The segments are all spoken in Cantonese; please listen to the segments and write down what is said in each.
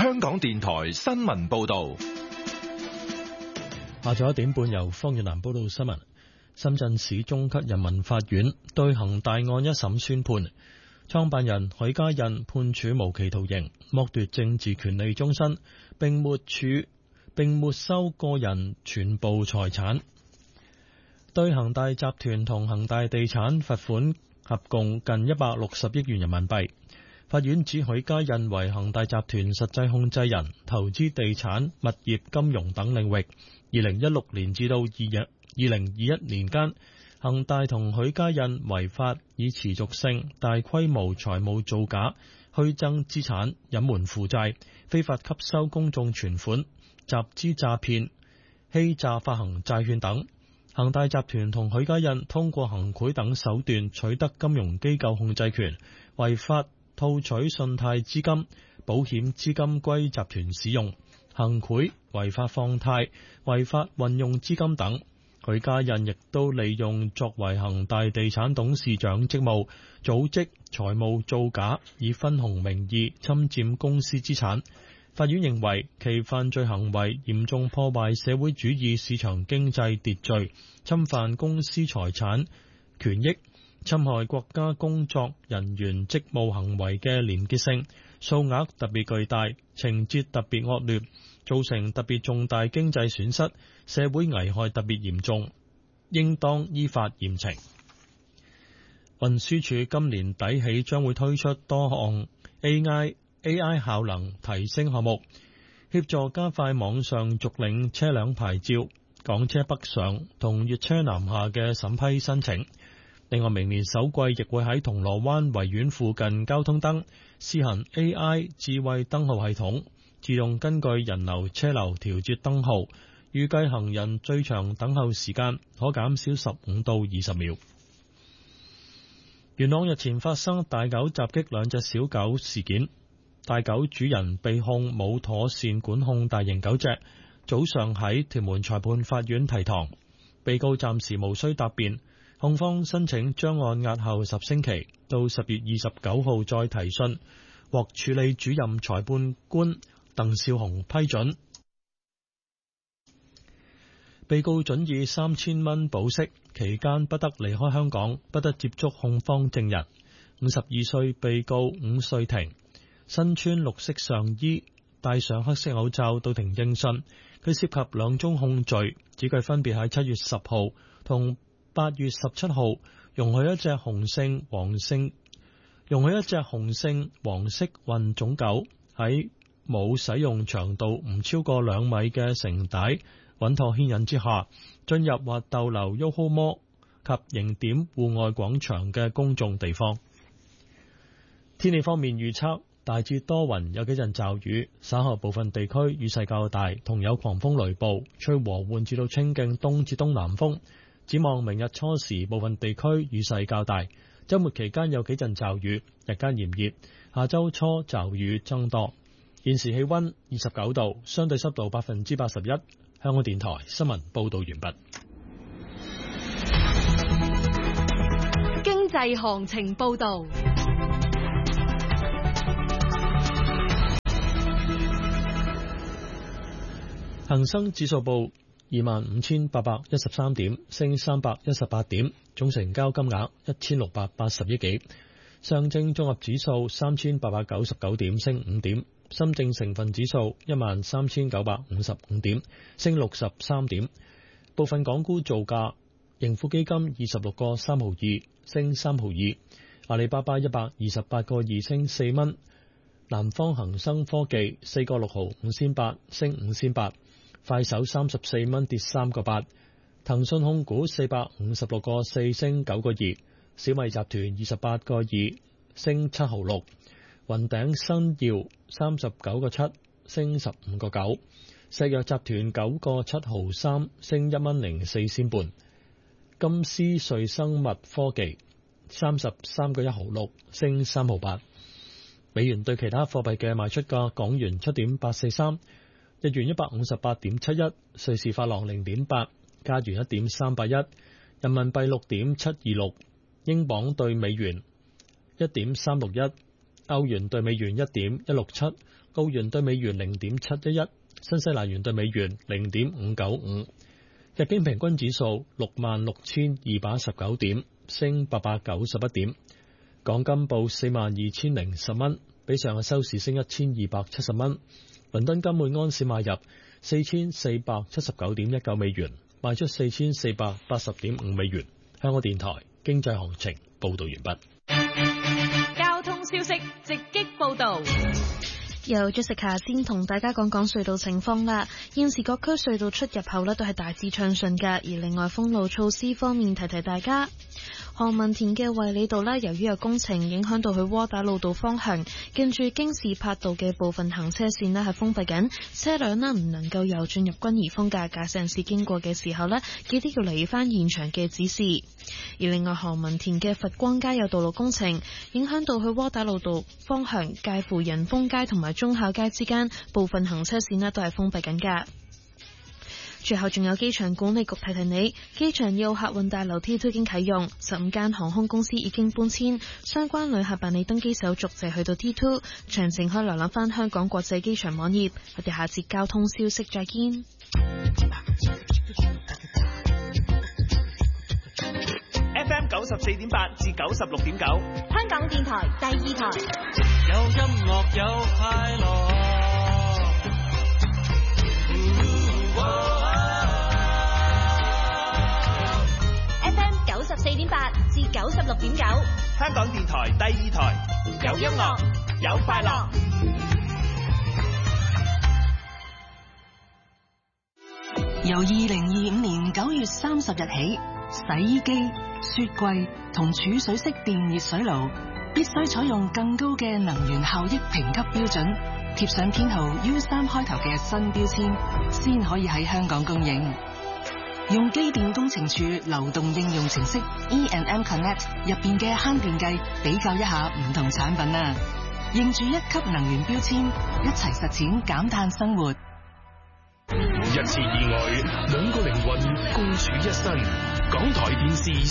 香港電台新聞報道。 下晝1點半由方月南報道新聞。深圳市中級人民法院對恒大案一審宣判，創辦人許家印判處無期徒刑，剝奪政治權利終身，並沒收個人全部財產，對恒大集團同恒大地產罰款合共近160億元人民幣。法院指許家印為恒大集團實際控制人，投資地產、物業、金融等領域。2016年至到2021年間，恒大同許家印違法以持續性、大規模財務造假、虛增資產、隱瞞負債、非法吸收公眾存款、集資詐騙、欺詐發行債券等。恒大集團同許家印通過行賄等手段取得金融機構控制權，違法套取信貸資金、保險資金歸集團使用，行賄、違法放貸、違法運用資金等。許家印亦都利用作為恒大地產董事長職務，組織財務造假，以分紅名義侵佔公司資產。法院認為其犯罪行為嚴重破壞社會主義市場經濟秩序，侵犯公司財產權益，侵害國家工作人員職務行為嘅廉潔性，數額特別巨大，情節特別惡劣，造成特別重大經濟損失，社會危害特別嚴重，應當依法嚴懲。運輸署今年底起將會推出多項 AI 效能提升項目，協助加快網上續領車輛牌照、港車北上同粵車南下嘅審批申請。另外，明年首季亦會喺銅鑼灣維園附近交通燈試行 AI 智慧燈號系統，自動根據人流車流調節燈號，預計行人最長等候時間可減少15到20秒。元朗日前發生大狗襲擊兩隻小狗事件，大狗主人被控冇妥善管控大型狗隻，早上喺屯門裁判法院提堂，被告暫時無需答辯。控方申請將案押後10星期，到10月29號再提訊，獲處理主任裁判官鄧少雄批准。被告准以3000蚊保釋，期間不得離開香港，不得接觸控方證人。52歲被告5歲庭，身穿綠色上衣，戴上黑色口罩到庭應訊。佢涉及2宗控罪，指佢分別喺7月10號同8月17號容許一隻雄性黃色混種狗喺冇使用長度唔超過2米嘅繩帶穩妥牽引之下，進入或逗留 YOHO Mall 及迎點戶外廣場嘅公眾地方。天氣方面預測，大致多雲，有幾陣驟雨，稍後部分地區雨勢較大，同有狂風雷暴，吹和緩至到清勁東至東南風。展望明日初時，部分地區雨勢較大，週末期間有幾陣驟雨，日間炎熱，下週初驟雨增多。現時氣溫29度，相對濕度81%。香港電台新聞報道完畢。 經濟行情報道。 恒生指數報25,813點，升318點，總成交金額1680億幾。上證綜合指數3899點，升5點。深證成分指數13955點，升63點。部分港股造價：盈富基金26個3毫2，升3毫2；阿里巴巴128個2，升4蚊；南方恒生科技4個6毫5仙8，升5仙8；快手34蚊，跌3個8；騰訊控股456個4，升9個2；小米集團28個2，升7毫6；雲頂新耀39個7，升15個9；石藥集團9個7毫3，升1蚊04仙半；金斯瑞生物科技33個1毫6，升3毫8。美元對其他貨幣嘅賣出價：港元7.843，日元158.71，瑞士法郎0.8，加元1.381，人民幣6.726，英鎊對美元1.361， 歐元對美元1.167，澳元對美元0.711，新西蘭元對美元0.595。日經平均指數66,219點，升891點。港金報42,010蚊，比上日收市升1,270蚊。倫敦金每安士買入4,479.19美元，賣出4,480.5美元。香港電台經濟行情報道完畢。 交通消息直擊報道。 由Jessica先同大家講講隧道情況啦。現時各區隧道出入口都係大致暢順㗎，而另外封路措施方面提提大家。何文田嘅衛理道由於有工程影響到去窩打老道方向，近住京士柏道嘅部分行車線係封閉緊，車輛唔能夠由進入軍怡峰嘅駕駛人士經過嘅時候記得要留意翻現場嘅指示。而另外何文田嘅佛光街有道路工程，影響到去窩打老道方向，介乎仁豐街同埋忠孝街之間部分行車線都係封閉緊㗎。最後仲有機場管理局提提你，機場2號客運大樓 T2 已經啟用，15間航空公司已經搬遷，相關旅客辦理登機手續就去到 T2， 詳情可以瀏覽翻香港國際機場網頁。我哋下節交通消息再見。 FM 94.8至96.9， 香港電台第2台。 有音樂有快樂。 FM 94.8至96.9， 香港電台第2台，有音樂有快樂。 由2025年9月30日起，洗衣機、雪櫃同儲水式電熱水爐必須採用更高嘅能源效益評級標準，貼上編號 U3 開頭嘅新標籤，先可以喺香港供應。用機電工程署流動應用程式 E&M Connect 入邊嘅慳電計比較一下唔同產品啊，認住1級能源標籤，一齊實踐減碳生活。 一次意外，2個靈魂共處一身。港台電視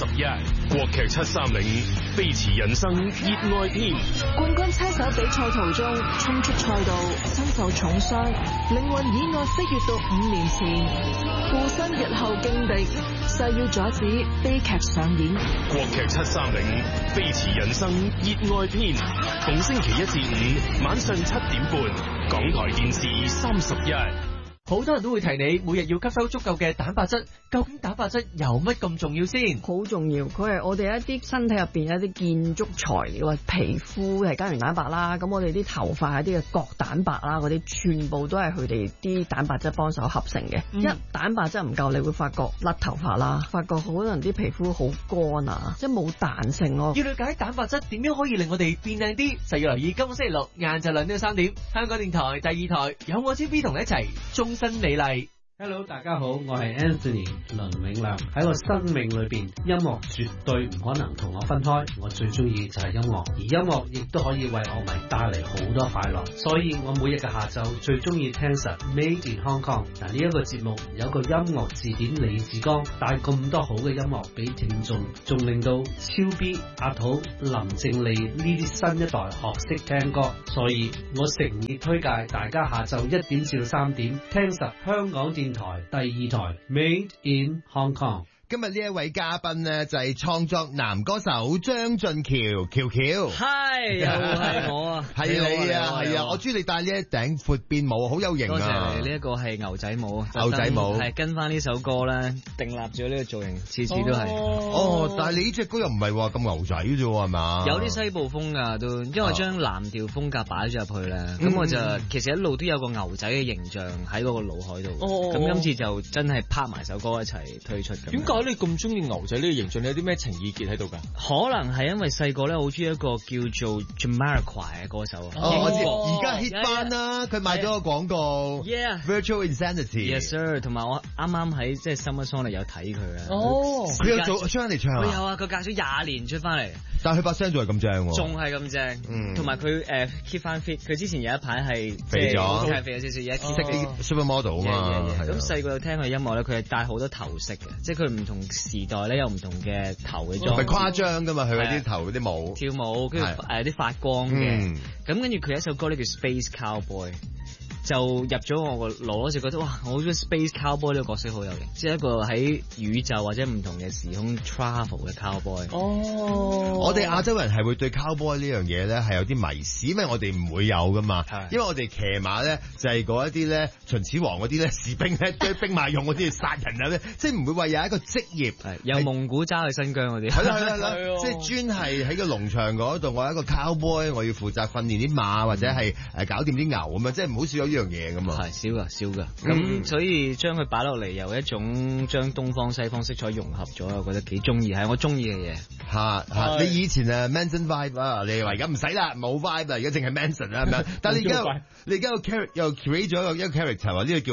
31，國劇730，飛馳人生熱愛篇。 冠軍車手比賽途中衝出賽道，身受重傷，靈魂意外飛越到5年前，附身日後勁敵，誓要阻止悲劇上演。 國劇730，飛馳人生熱愛篇，逢星期1至5晚上7點半，港台電視31。 好多人都會提你每日要吸收足夠嘅蛋白質，究竟蛋白質有乜咁重要先？ 好重要，佢係我哋一啲身體入邊一啲建築材料啊，皮膚係膠原蛋白啦，咁我哋啲頭髮一啲嘅角蛋白啦，嗰啲全部都係佢哋啲蛋白質幫手合成嘅。一蛋白質唔夠，你會發覺甩頭髮啦，發覺可能啲皮膚好乾啊，即係冇彈性咯。 要了解蛋白質點樣可以令我哋變靚啲，就要留意今個星期六晏晝2點到3點，香港電台第2台有我超 B 同你一齊終身美麗。 Hello， 大家好，我係 Anthony 倫永亮。喺我生命裏邊，音樂絕對唔可能同我分開。我最中意就係音樂，而音樂亦都可以為樂迷帶嚟好多快樂。所以我每日嘅下晝最中意聽實 Made in Hong Kong。嗱，呢一個節目有個音樂字典李志剛帶咁多好嘅音樂俾聽眾，仲令到超 B 阿土林靜麗呢啲新一代學識聽歌。所以我誠意推介大家下晝1點至到3點聽實香港電台第2台 Made in Hong Kong。 今日呢一位嘉賓呢，就係創作男歌手張俊橋，喬喬。 係，又係我啊， 係你啊，係啊，我中意你戴呢一頂闊邊帽，好有型啊！ 多謝你，呢一個係牛仔帽， 牛仔帽係跟翻呢首歌咧，訂立咗呢個造型，次次都係。 哦，但係你呢隻歌又唔係話咁牛仔啫喎，係嘛？ 有啲西部風㗎都，因為我將藍調風格擺咗入去咧，咁我就其實一路都有個牛仔嘅形象喺嗰個腦海度。咁今次就真係拍埋首歌一齊推出咁。 點解你咁中意牛仔呢個形象？你有啲咩情意結喺度㗎？ 可能係因為細個咧好中意一個叫做 Jamiroquai 嘅歌手啊。 我知，而家 hit 翻啦，佢賣咗個廣告。Virtual Insanity。Yes sir， 同埋我啱啱喺即係 Summer Sonic 有睇佢啊。 佢有做出翻嚟唱啊？ 佢有啊，佢隔咗20年出翻嚟。 但係佢把聲仲係咁正喎。 仲係咁正。同埋佢keep 翻 fit。佢之前有一排係肥咗， 係肥咗少少，而家 Supermodel 啊嘛。 咁細個聽佢音樂咧，佢係戴好多頭飾嘅，即係佢唔唔同時代咧有唔同嘅頭嘅裝， 唔係誇張㗎嘛，佢嗰啲頭嗰啲舞跳舞，跟住啲發光嘅，咁跟住佢有一首歌咧叫 Space Cowboy。就入咗我個腦，就覺得哇！我覺得 Space Cowboy 呢個角色好有型，即係一個喺宇宙或者唔同嘅時空 travel 嘅 cowboy。 我哋亞洲人係會對 cowboy 呢樣嘢咧係有啲迷思，因為我哋唔會有噶嘛。因為我哋騎馬咧就係嗰一啲咧秦始皇嗰啲咧士兵咧追兵馬俑嗰啲殺人啊咧，即係唔會話有一個職業由蒙古揸去新疆嗰啲。 係啦，即係專係喺個農場嗰度，我係一個 cowboy， 我要負責訓練啲馬或者係搞掂啲牛咁啊，即係唔好少有呢樣嘢咁啊。 係少㗎。咁所以將佢擺落嚟，由一種將東方西方色彩融合咗，我覺得幾中意，係我中意嘅嘢。 嚇！你以前Manson vibe 啊，你話而家唔使啦，冇 vibe 啦，而家淨係 Manson 啦咁樣。但係你而家又 create 咗一個 character 話呢個叫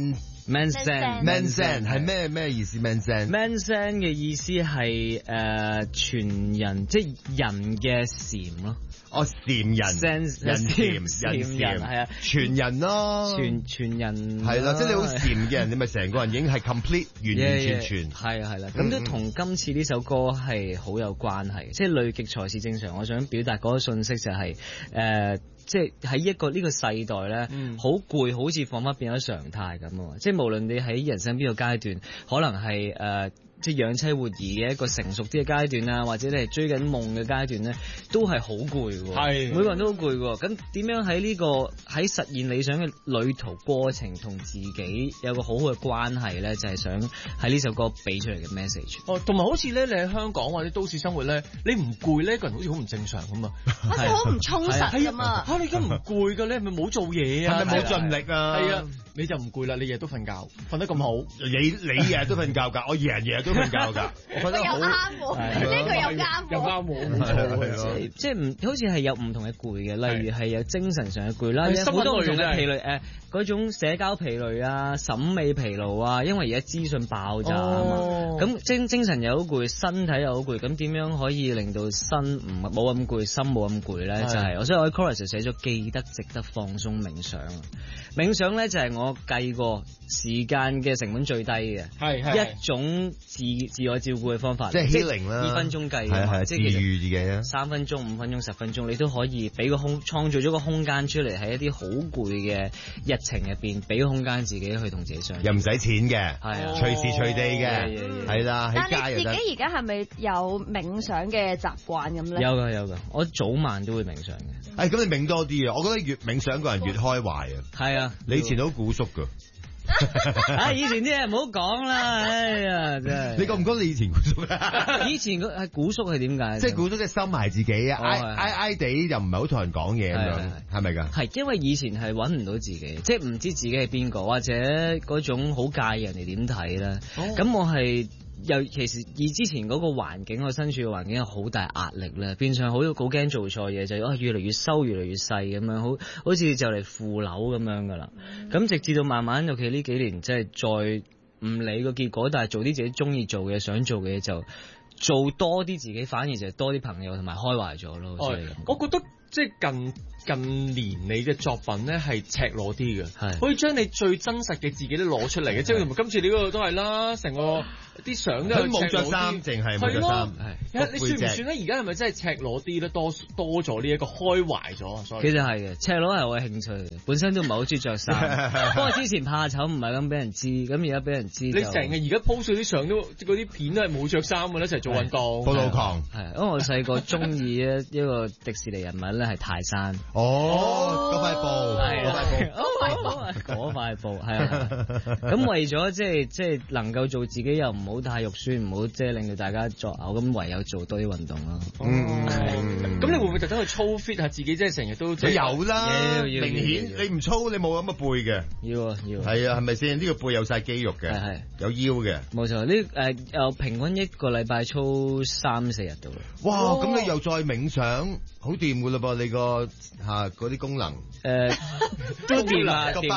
Manson 係咩意思 Manson 嘅意思係傳人，即係人嘅禪咯。 禪人係啊，傳人咯， 傳人係啦，即係你好禪嘅人，你咪成個人已經係 complete 完全係啦，咁都同今次呢首歌係好有關係，即係累極才是正常。我想表達嗰個信息就係即係喺呢個世代咧，好攰，好似彷彿變咗常態咁。即係無論你喺人生邊個階段，可能係即係養妻活兒嘅一個成熟啲嘅階段啊，或者你係追緊夢嘅階段咧，都係好攰喎。係，每個人都好攰喎。咁點樣喺呢個喺實現理想嘅旅途過程同自己有個好好嘅關係咧？就係想喺呢首歌俾出嚟嘅 message。 同埋好似咧，你喺香港或者都市生活咧，你唔攰呢，一個人好似好唔正常咁啊， 好似好唔充實咁啊。 你而家唔攰嘅咧，係咪冇做嘢啊？ 係咪冇盡力啊？ 係啊，你就唔攰啦，你日日都瞓覺，瞓得咁好。你日日都瞓覺㗎，我日日都瞓覺㗎。我覺得好啱喎，呢個又啱喎， 冇錯。 即係好似係有唔同嘅攰嘅，例如係有精神上嘅攰啦，有好多唔同嘅疲累，嗰種社交疲累啊、審美疲勞啊，因為而家資訊爆炸啊嘛，咁精神又好攰，身體又好攰，咁點樣可以令到身唔冇咁攰，心冇咁攰咧？就係，所以我喺 chorus 就寫咗記得值得放鬆冥想。冥想咧就係我計過時間嘅成本最低嘅，係一種自我照顧嘅方法， 即係 healing 啦 ，2分鐘計， 係治癒自己啊 ，3分鐘、5分鐘、10分鐘，你都可以俾個創造咗個空間出嚟，喺一啲好攰嘅日程入邊，俾個空間自己去同自己相處， 又唔使錢嘅， 係隨時隨地嘅，係啦，喺街又得。 但係你自己而家係咪有冥想嘅習慣咁咧？ 有㗎，我早晚都會冥想嘅。 咁你冥多啲啊！我覺得越冥想個人越開懷啊。 係啊， 你以前都好古縮㗎。 以前啲嘢唔好講啦，哎呀真係。 你覺唔覺得你以前古縮啊？ 以前係古縮係點解？ 即係古縮即係收埋自己啊，挨地又唔係好同人講嘢咁樣，係咪㗎？係因為以前係揾唔到自己，即係唔知自己係邊個，或者嗰種好介意人哋點睇啦。咁我係。尤其是以之前嗰個環境，我身處嘅環境有好大壓力咧，變相好驚做錯嘢，就越嚟越收，越嚟越細咁樣，好似就嚟負樓咁樣噶啦。咁直至到慢慢，尤其呢幾年，即係再唔理個結果，但係做啲自己中意做嘅、想做嘅嘢，就做多啲自己，反而就係多啲朋友同埋開懷咗咯。所以我覺得即係近年你嘅作品咧係赤裸啲嘅，可以將你最真實嘅自己都攞出嚟嘅，即係同埋今次你嗰度都係啦，成個啲相都係冇着衫，淨係冇着衫。 你算唔算咧？而家係咪真係赤裸啲咧？多咗呢一個開懷咗？所以其實係嘅，赤裸係我嘅興趣，本身都唔係好中意着衫。不過之前怕醜，唔係咁俾人知，咁而家俾人知。你成日而家 post 啲相都嗰啲片都係冇着衫嘅咧，一齊做運動。 暴露狂係，因為我細個中意一個迪士尼人物咧係泰山。 嗰塊布係嗰塊布係啊。咁為咗即係能夠做自己，又唔好太肉酸，唔好即係令到大家作嘔，咁唯有做多啲運動咯。 咁你會唔會特登去操 fit 下自己？即係成日都你有啦，明顯你唔操你冇咁嘅背嘅。 要係啊，係咪先？呢個背有晒肌肉嘅，係有腰嘅。 冇錯，呢又平均一個禮拜操3-4日到。 哇！咁你又再冥想，好掂噶啦噃，你個嗰啲功能都掂啦， 個 body 係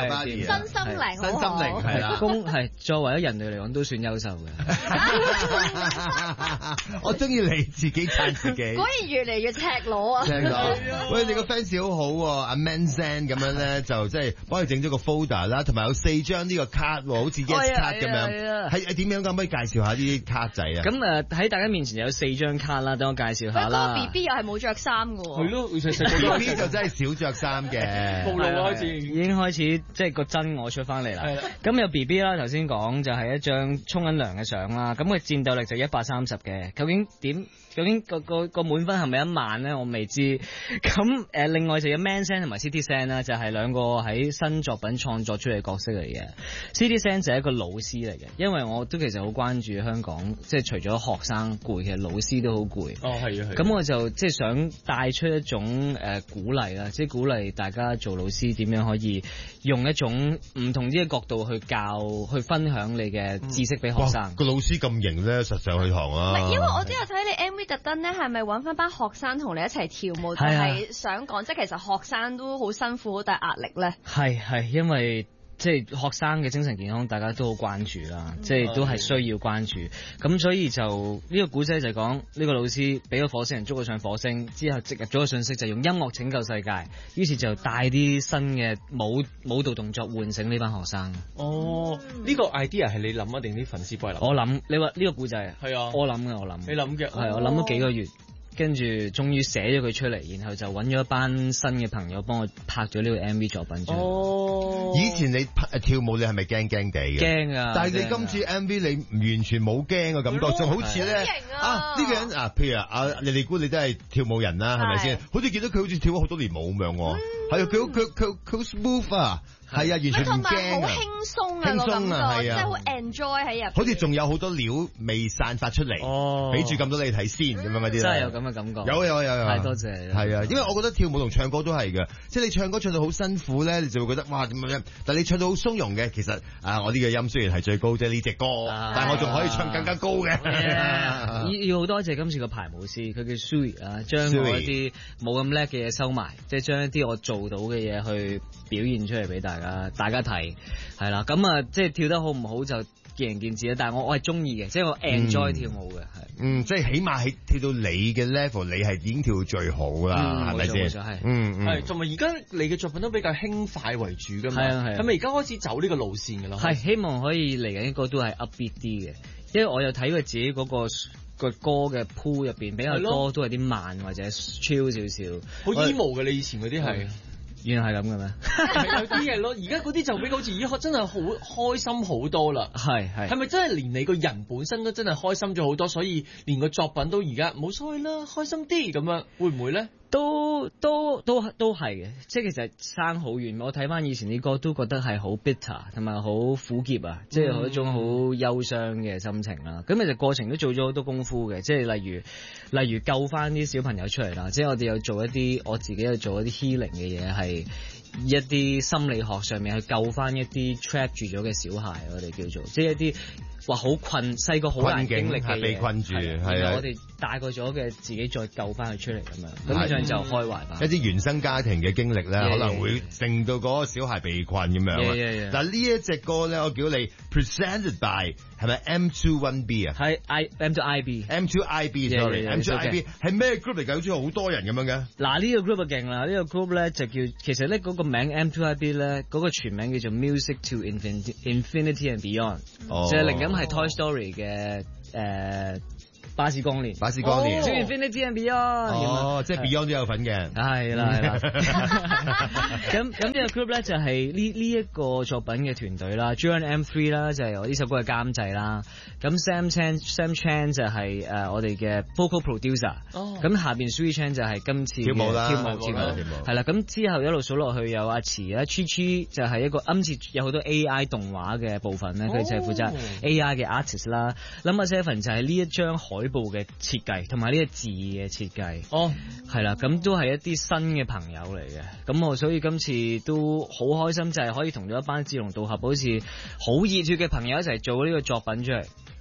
body， 身心靈， 身心靈係啦， 係作為一人類嚟講都算優秀嘅。 我中意你自己撐自己， 果然越嚟越赤裸啊！ 喂，你個 fans 好好喎，阿 Manson 咁樣咧就即係幫佢整咗個 folder 啦，同埋有4張呢個卡喎，好似 Yes 卡咁樣，係點樣咁？可以介紹下啲卡仔啊？ 咁喺大家面前有4張卡啦，等我介紹下啦。 嗰個 BB 又係冇着衫㗎喎。 係咯 ，BB 就真係少着衫嘅， 暴露開始已經開始即係個真我出翻嚟啦。咁有 BB 啦，頭先講就係一張沖緊涼嘅相啦。咁佢戰鬥力就130嘅，究竟點？究竟個滿分係咪1萬咧？我未知。咁另外就有 Manson 同埋 City Sen 啦，就係兩個喺新作品創作出嚟嘅角色嚟嘅。City Sen 就係一個老師嚟嘅，因為我都其實好關注香港，即係除咗學生攰，其實老師都好攰。 哦，係啊，係。 咁我就即係想帶出一種鼓勵啦，即係鼓勵大家做老師點樣可以用一種唔同啲嘅角度去教、去分享你嘅知識俾學生。 個老師咁型咧，實上去堂啊！ 唔係，因為我都有睇你 MV。特登咧，係咪揾翻班學生同你一齊跳舞？就係想講，即係其實學生都好辛苦、好大壓力咧。 係，因為即係學生嘅精神健康，大家都好關注啦，即係都係需要關注。咁所以就呢個古仔就講呢個老師俾個火星人捉佢上火星之後，植入咗個信息就用音樂拯救世界。於是就帶啲新嘅舞蹈動作喚醒呢班學生。 哦，呢個 idea 係你諗啊，定啲粉絲幫你諗？ 我諗，你話呢個古仔係啊， 我諗嘅， 你諗嘅係我諗咗幾個月。跟住終於寫咗佢出嚟，然後就揾咗一班新嘅朋友幫我拍咗呢個 MV 作品出嚟。 哦，以前你跳舞你係咪驚驚地嘅？ 驚啊！ 但係你今次 MV 你完全冇驚嘅感覺，仲好似咧呢個人譬如你哋估你都係跳舞人啦，係咪先？好似見到佢好似跳咗好多年舞咁樣喎。係啊，佢好 smooth 啊！係啊，完全唔驚啊！ 好輕鬆啊，個感覺，即係好 enjoy 喺入邊。 好似仲有好多料未散發出嚟，俾住咁多你睇先咁樣嗰啲。 真係有咁嘅感覺。 有。 太多謝。 係啊，因為我覺得跳舞同唱歌都係嘅，即係你唱歌唱到好辛苦咧，你就會覺得哇點樣？但係你唱到好鬆容嘅，其實我呢個音雖然係最高啫，呢隻歌，但係我仲可以唱更加高嘅。 要好多謝今次個排舞師，佢叫 Sui 啊，將我一啲冇咁叻嘅嘢收埋，即係將一啲我做到嘅嘢去表現出嚟俾大家睇，係啦，咁即係跳得好唔好就見仁見智啦。但係我係中意嘅，即係我 enjoy 跳舞嘅，係。 即係起碼係跳到你嘅 level，你係已經跳到最好啦，係咪先？ 係，同埋而家你嘅作品都比較輕快為主㗎嘛。係咪而家開始走呢個路線㗎啦？ 係，希望可以嚟緊一個都係 upbeat 啲嘅，因為我有睇過自己嗰個歌嘅 pool 入邊比較多都係啲慢或者 chill 少少。 好 emo 嘅，你以前嗰啲係。 原來係咁嘅咩？ 有啲嘢咯，而家嗰啲就比好似已經真係好開心好多啦。係咪真係連你個人本身都真係開心咗好多，所以連個作品都而家冇所謂啦，開心啲咁樣，會唔會咧？ 都係嘅，即係其實爭好遠。我睇翻以前啲歌都覺得係好 bitter 同埋好苦澀啊，即係一種好憂傷嘅心情啦。咁其實過程都做咗好多功夫嘅，即係例如救翻啲小朋友出嚟啦，即係我哋有做一啲我自己有做一啲 healing 嘅嘢，係一啲心理學上面去救翻一啲 trap 住咗嘅小孩，我哋叫做即係一啲話好細個好難經歷嘅嘢， 被困住，係啊， 我哋大個咗嘅自己再救翻佢出嚟咁樣，咁樣就開懷吧。 一啲原生家庭嘅經歷咧，可能會令到嗰個小孩被困咁樣。但係呢一隻歌咧，我叫你 presented by 係咪 M21B 啊？ 係 M2IB，sorry，M2IB 係咩 group 嚟㗎？好似好多人咁樣嘅。 嗱呢個 group 就勁啦，呢個 group 咧就叫其實咧嗰個名 M2IB 咧嗰個全名叫做 Music to Infinity and Beyond，就係靈感係 Toy Story 嘅巴士光年 ，To Infinity and Beyond， 即係 Beyond 都有份嘅， 係啦。咁呢個 group 咧就係呢一個作品嘅團隊啦 ，John M3 啦就係我呢首歌嘅監製啦，咁 Sam Chan 就係我哋嘅 vocal producer，咁下邊 Sui Chan 就係今次嘅跳舞，係啦。咁之後一路數落去有阿慈啦 ，Chi 就係一個今次有好多 AI 動畫嘅部分咧，佢就係負責 AI 嘅 artist 啦。諗下 Seven 就係呢一張海報嘅設計同埋呢個字嘅設計，係啦，咁都係一啲新嘅朋友嚟嘅，咁我所以今次都好開心，就係可以同咗一班志同道合，好似好熱血嘅朋友一齊做呢個作品出嚟。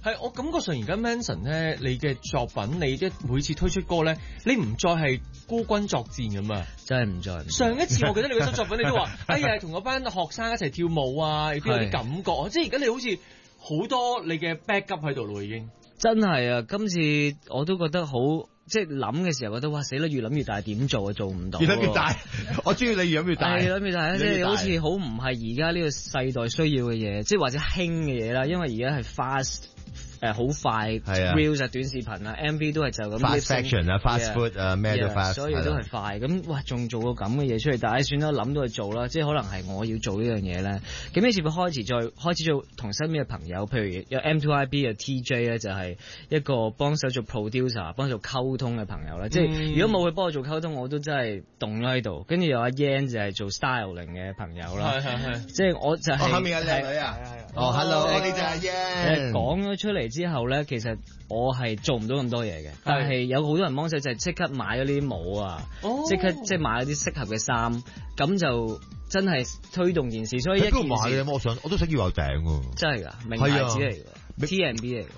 係我感覺上而家 Manson 咧，你嘅作品，你每次推出歌咧，你唔再係孤軍作戰咁啊！ 真係唔再。 上一次我記得你嗰首作品，你都話哎呀，同嗰班學生一齊跳舞啊，亦都有啲感覺啊！即係而家你好似好多你嘅 backup 喺度咯，已經。 真係啊！今次我都覺得好。即係諗嘅時候覺得哇死啦，越諗越大，點做啊？做唔到。越諗越大，我中意你越諗越大。越諗越大啊！即係好似好唔係而家呢個世代需要嘅嘢，即係或者興嘅嘢啦。因為而家係 fast。好快 reels 啊，短視頻啊 MV 都係就咁 fast fashion 啊 fast food 啊咩都 fast， 所以都係快咁。哇仲做個咁嘅嘢出嚟，但係算啦，諗到去做啦，即係可能係我要做呢樣嘢咧。咁於是乎開始做同身邊嘅朋友，譬如有 M2IB 嘅 TJ 咧，就係一個幫手做 producer 幫手做溝通嘅朋友啦。即係如果冇佢幫我做溝通，我都真係凍咗喺度。跟住有阿 Yan 就係做 styling 嘅朋友啦。係即係我就係後面有靚女啊。hello 呢就係 Yan 講咗出嚟之後咧，其實我係做唔到咁多嘢嘅，但係有好多人幫手，就係即刻買咗呢啲帽啊，即刻即係買咗啲適合嘅衫，咁就真係推動件事。所以一件事， 我都想要有頂喎， 真係㗎，名牌子嚟㗎，T&B 嚟㗎。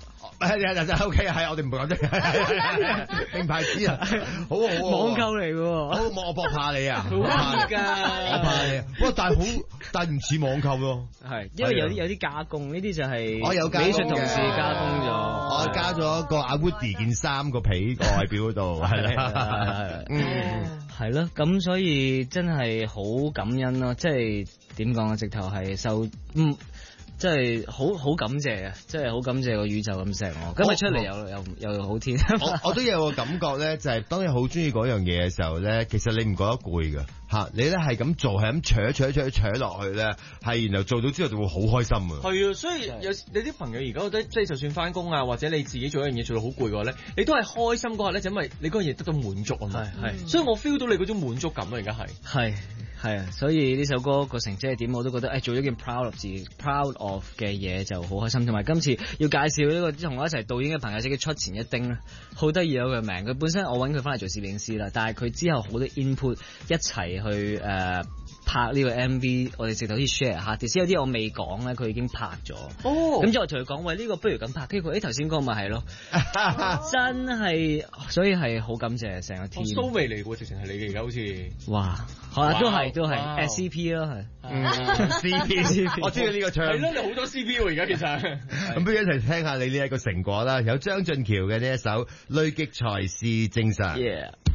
OK 係，我哋唔講啫，名牌子啊，好網購嚟嘅， 我博怕你啊， 好怕㗎， 我怕你，不過但係唔似網購咯， 係因為有啲加工，呢啲就係我有美術同事加工咗， 我加咗個阿 Woody 件衫個皮個外表嗰度，係啦， 係咯，咁所以真係好感恩咯，即係點講啊，直頭係受即係好感謝啊！即係好感謝個宇宙咁錫我，今日出嚟又好天。 我都有個感覺咧，就係當你好中意嗰樣嘢嘅時候咧，其實你唔覺得攰㗎嚇，你咧係咁做，係咁扯落去咧，係然後做到之後就會好開心啊！ 係啊，所以有啲朋友而家覺得，即係就算翻工啊，或者你自己做一樣嘢做到好攰嘅話咧，你都係開心嗰下咧，就因為你嗰樣嘢得到滿足啊嘛。係，所以我 feel 到你嗰種滿足感啊，而家係啊，所以呢首歌個成績係點，我都覺得做咗件 proud of 嘅嘢就好開心。同埋今次要介紹呢個同我一齊導演嘅朋友，即係出前一丁啦，好得意有個名。佢本身我揾佢翻嚟做攝影師啦，但係佢之後好多 input 一齊去拍呢個 MV， 我哋直頭好似 share 下。啲有啲我未講咧，佢已經拍咗。咁之後我同佢講，喂，呢個不如咁拍。跟住佢頭先講咪係咯，真係，所以係好感謝成個 team。 蘇眉嚟喎，直情係你嘅而家好似。 哇！都係 CP 咯，係 CP， 我中意呢個唱。 係咯，你好多 CP 喎而家其實。 咁不如一齊聽下你呢一個成果啦，有張俊橋嘅呢一首《累極才是正常》。